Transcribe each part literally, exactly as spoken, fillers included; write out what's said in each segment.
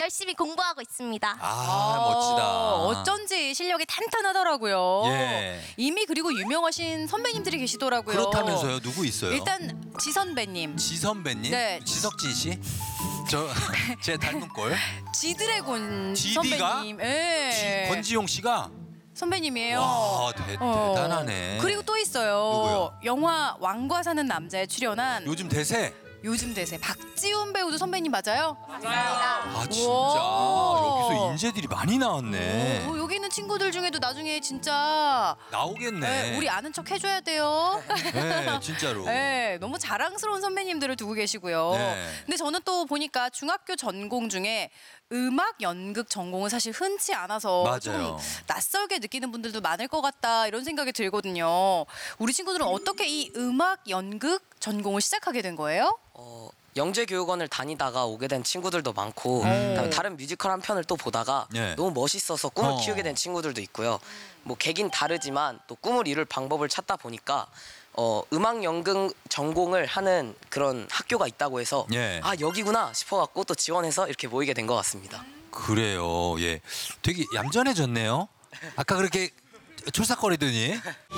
열심히 공부하고 있습니다. 아, 멋지다. 어쩐지 실력이 탄탄하더라고요. 예. 이미 그리고 유명하신 선배님들이 계시더라고요. 그렇다면서요? 누구 있어요? 일단 지 선배님, 지 선배님? 네. 지석진 씨? 저 제 닮은 꼴? 지드래곤 지디가? 선배님, 예. 지- 권지용 씨가? 선배님이에요. 와, 대, 어. 대단하네. 그리고 또 있어요. 누구요? 영화 왕과 사는 남자에 출연한 요즘 대세? 요즘 대세 박지훈 배우도 선배님 맞아요? 아, 진짜. 우와. 여기서 인재들이 많이 나왔네. 어, 여기 있는 친구들 중에도 나중에 진짜 나오겠네. 네, 우리 아는 척 해줘야 돼요. 네, 진짜로. 네, 너무 자랑스러운 선배님들을 두고 계시고요. 네. 근데 저는 또 보니까 중학교 전공 중에 음악 연극 전공은 사실 흔치 않아서 맞아요. 좀 낯설게 느끼는 분들도 많을 것 같다 이런 생각이 들거든요. 우리 친구들은 어떻게 이 음악 연극 전공을 시작하게 된 거예요? 어, 영재교육원을 다니다가 오게 된 친구들도 많고 그다음에 다른 뮤지컬 한 편을 또 보다가 네. 너무 멋있어서 꿈을 어. 키우게 된 친구들도 있고요. 뭐 계긴 다르지만 또 꿈을 이룰 방법을 찾다 보니까 어, 음악 연극 전공을 하는 그런 학교가 있다고 해서 예. 아 여기구나 싶어갖고 또 지원해서 이렇게 모이게 된 것 같습니다. 그래요. 예. 되게 얌전해졌네요. 아까 그렇게 출삭거리더니.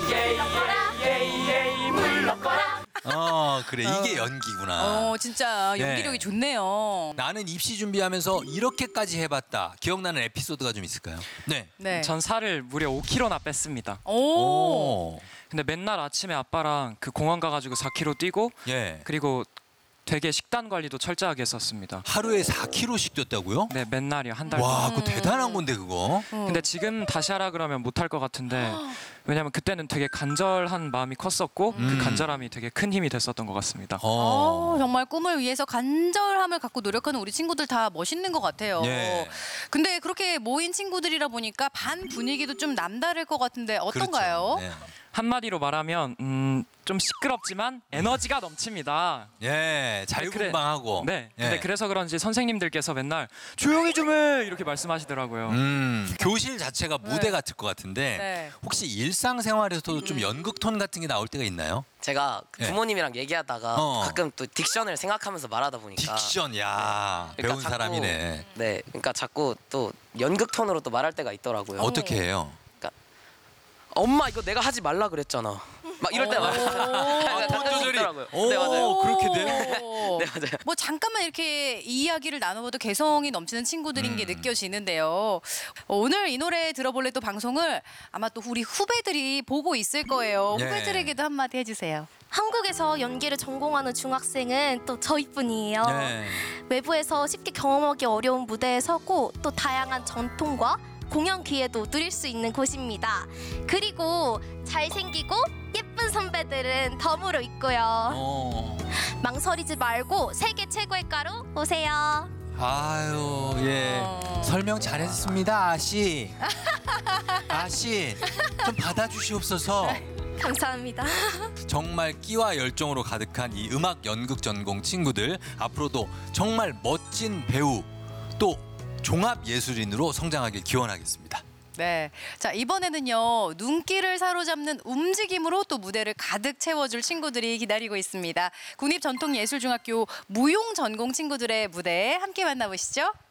어, 그래. 이게 연기구나. 어, 진짜 네. 연기력이 좋네요. 나는 입시 준비하면서 이렇게까지 해봤다. 기억나는 에피소드가 좀 있을까요? 네. 네. 전 살을 무려 오 킬로그램나 뺐습니다. 오. 오. 근데 맨날 아침에 아빠랑 그 공원 가가지고 사 킬로그램 뛰고 예. 그리고 되게 식단 관리도 철저하게 했었습니다. 하루에 사 킬로그램씩 뛰었다고요? 네, 맨날이요. 한 달. 와, 동안. 그거 대단한 건데 그거. 근데 지금 다시 하라 그러면 못할 것 같은데 왜냐면 그때는 되게 간절한 마음이 컸었고 음. 그 간절함이 되게 큰 힘이 됐었던 것 같습니다. 어, 정말 꿈을 위해서 간절함을 갖고 노력하는 우리 친구들 다 멋있는 것 같아요. 예. 근데 그렇게 모인 친구들이라 보니까 반 분위기도 좀 남다를 것 같은데 어떤가요? 그렇죠. 네. 한마디로 말하면 음, 좀 시끄럽지만 에너지가 넘칩니다. 예, 자유분방하고. 네. 예. 근데 그래서 그런지 선생님들께서 맨날 조용히 좀 해 이렇게 말씀하시더라고요. 음, 교실 자체가 무대 네. 같을 것 같은데 네. 혹시 일상생활에서도 좀 연극 톤 같은 게 나올 때가 있나요? 제가 그 네. 부모님이랑 얘기하다가 어. 가끔 또 딕션을 생각하면서 말하다 보니까 딕션, 야 그러니까 배운 자꾸- 사람이네. 네, 그러니까 자꾸 또 연극 톤으로 또 말할 때가 있더라고요. 어떻게 해요? 엄마 이거 내가 하지 말라 그랬잖아. 막 이럴 때가 아, 톤 조절이. 있더라고요. 오, 네 맞아요. 그렇게 돼요? 네 맞아요. 뭐 잠깐만 이렇게 이야기를 나눠봐도 개성이 넘치는 친구들인 음. 게 느껴지는데요. 어, 오늘 이 노래 들어볼래 또 방송을 아마 또 우리 후배들이 보고 있을 거예요. 네. 후배들에게도 한마디 해주세요. 한국에서 연기를 전공하는 중학생은 또 저희뿐이에요. 네. 외부에서 쉽게 경험하기 어려운 무대에 서고 또 다양한 전통과 공연 기회도 누릴 수 있는 곳입니다. 그리고 잘생기고 예쁜 선배들은 덤으로 있고요. 어. 망설이지 말고 세계 최고의 가루 오세요. 아유, 예. 어. 설명 잘했습니다, 아씨. 아씨, 좀 받아주시옵소서. 감사합니다. 정말 끼와 열정으로 가득한 이 음악 연극 전공 친구들 앞으로도 정말 멋진 배우 또 종합 예술인으로 성장하길 기원하겠습니다. 네. 자, 이번에는요, 눈길을 사로잡는 움직임으로 또 무대를 가득 채워줄 친구들이 기다리고 있습니다. 국립전통예술중학교 무용 전공 친구들의 무대 함께 만나보시죠.